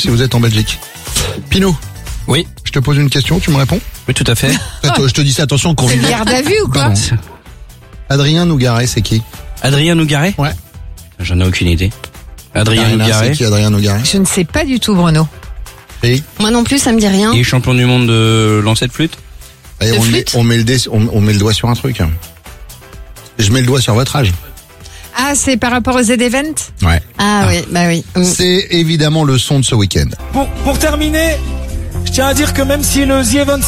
si vous êtes en Belgique. Pinot, Oui, je te pose une question, tu me réponds? oui, tout à fait. Attends, je te dis ça, attention, qu'on C'est une garde à vue ou quoi? Pardon. Adrien Nougaret, c'est qui? Adrien Nougaret? Ouais. J'en ai aucune idée. Adrien Karina, Nougaret. c'est qui Adrien Nougaret? Je ne sais pas du tout, Bruno. Et, Moi non plus, ça me dit rien. Il est champion du monde de lancer de flûte. et De flûte on met le doigt sur un truc. Je mets le doigt sur votre âge. Ah, c'est par rapport aux Z-Event? Ouais. Ah oui, bah oui. C'est évidemment le son de ce week-end. Pour terminer, je tiens à dire que même si le The Event